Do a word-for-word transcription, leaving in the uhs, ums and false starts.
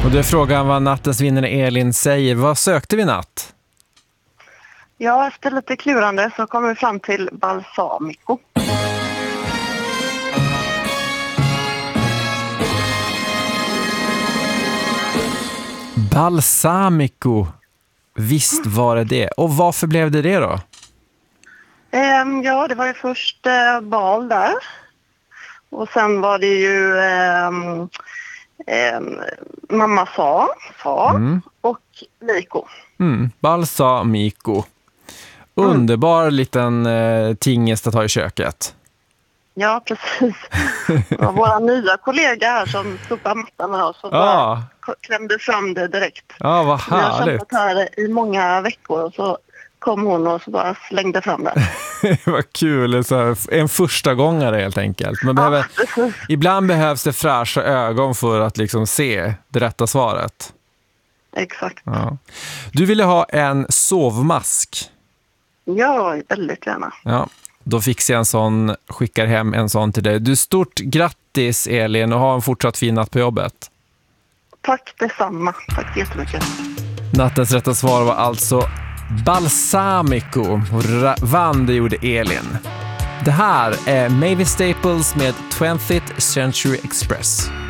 Och det är frågan vad nattens vinnare Elin säger. Vad sökte vi natt? Ja, efter lite klurande så kommer vi fram till balsamico. Balsamico. Visst var det det. Och varför blev det det då? Um, ja, det var ju först uh, bal där. Och sen var det ju um, um, mamma sa, sa Mm. och Miko. Mm. Balsamico. Underbar mm. liten eh, tingest att ha i köket. Ja, precis. Det var våra nya kollega här som sopade mattan här och så ja. bara klämde fram det direkt. Ja, vad härligt. Vi har kämpat här i många veckor och så kom hon och så bara slängde fram det. Vad kul. Så här, en första gångare helt enkelt. Man behöver, ja, ibland behövs det fräscha ögon för att liksom se det rätta svaret. Exakt. Ja. Du ville ha en sovmask. Ja, väldigt gärna. Ja, då fixar jag en sån, skickar hem en sån till dig. Du, stort grattis Elin och ha en fortsatt fin natt på jobbet. Tack detsamma. Tack så jättemycket. Nattens rätta svar var alltså balsamico. Och vann det gjorde Elin. Det här är Mavis Staples med twentieth Century Express.